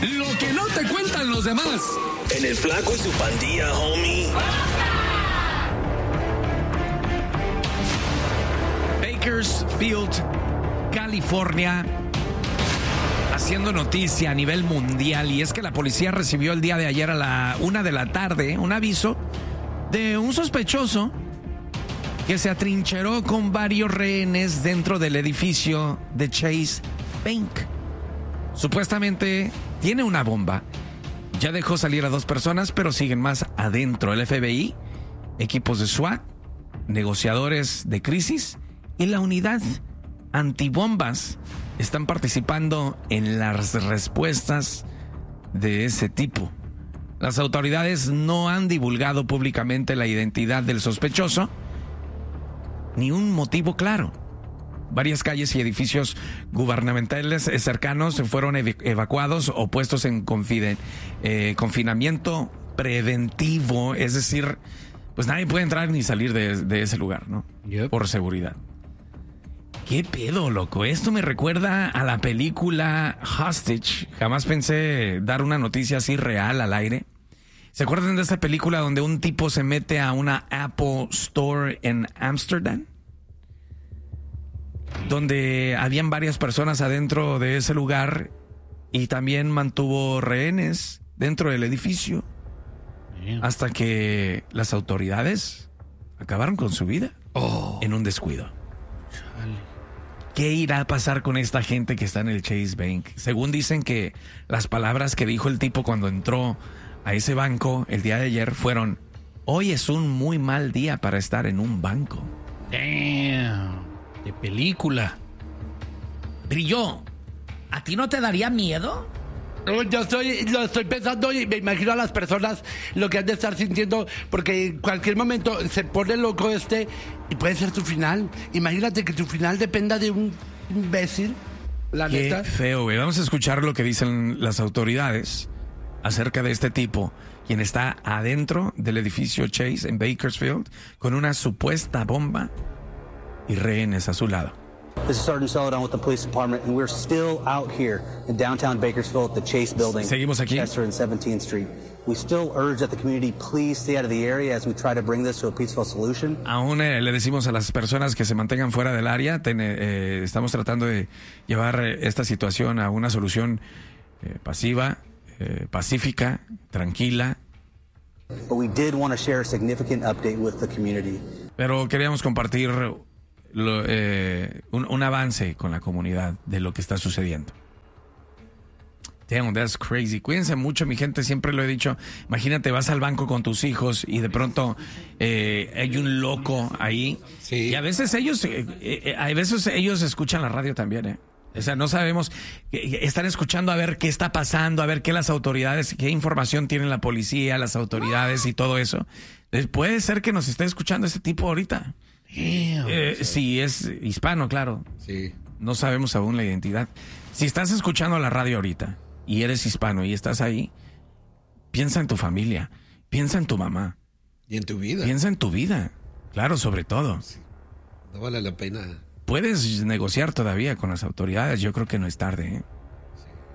Lo que no te cuentan los demás. En el Flaco y su pandilla, homie. Bakersfield, California, haciendo noticia a nivel mundial. Y es que la policía recibió el día de ayer a la 1 de la tarde un aviso de un sospechoso que se atrincheró con varios rehenes dentro del edificio de Chase Bank. Supuestamente tiene una bomba. Ya dejó salir a 2 personas, pero siguen más adentro. El FBI, equipos de SWAT, negociadores de crisis y la unidad antibombas están participando en las respuestas de ese tipo. Las autoridades no han divulgado públicamente la identidad del sospechoso ni un motivo claro. Varias calles y edificios gubernamentales cercanos fueron evacuados o puestos en confinamiento preventivo, es decir, pues nadie puede entrar ni salir de ese lugar, ¿no? Yep. Por seguridad. ¿Qué pedo, loco? Esto me recuerda a la película Hostage. Jamás pensé dar una noticia así real al aire. ¿Se acuerdan de esa película donde un tipo se mete a una Apple Store en Ámsterdam? Donde habían varias personas adentro de ese lugar y también mantuvo rehenes dentro del edificio hasta que las autoridades acabaron con su vida en un descuido. ¿Qué irá a pasar con esta gente que está en el Chase Bank? Según dicen que las palabras que dijo el tipo cuando entró a ese banco el día de ayer fueron: hoy es un muy mal día para estar en un banco. Damn. De película. Brillo, ¿a ti no te daría miedo? No, lo estoy pensando y me imagino a las personas lo que han de estar sintiendo, porque en cualquier momento se pone loco y puede ser su final. Imagínate que tu final dependa de un imbécil. La Qué neta. feo, güey. Vamos a escuchar lo que dicen las autoridades acerca de este tipo, quien está adentro del edificio Chase en Bakersfield con una supuesta bomba y rehenes a su lado. This is Sergeant Celadon with the police department, and we're still out here in downtown Bakersfield at the Chase Building. Seguimos aquí. Chester and 17th Street. We still urge that the community please stay out of the area as we try to bring this to a peaceful solution. Aún le decimos a las personas que se mantengan fuera del área. Estamos tratando de llevar esta situación a una solución pasiva, pacífica, tranquila. But we did want to share a significant update with the community. Pero queríamos compartir un avance con la comunidad de lo que está sucediendo. Damn, that's crazy. Cuídense mucho, mi gente, siempre lo he dicho. Imagínate, vas al banco con tus hijos y de pronto hay un loco ahí. Sí. Y a veces ellos escuchan la radio también, O sea, no sabemos, están escuchando a ver qué está pasando, a ver qué las autoridades, qué información tienen la policía, las autoridades y todo eso. Puede ser que nos esté escuchando este tipo ahorita. Si es hispano, claro. Sí. No sabemos aún la identidad. Si estás escuchando la radio ahorita y eres hispano y estás ahí, piensa en tu familia, piensa en tu mamá. Y en tu vida. Piensa en tu vida, claro, sobre todo. Sí. No vale la pena. Puedes negociar todavía con las autoridades, yo creo que no es tarde,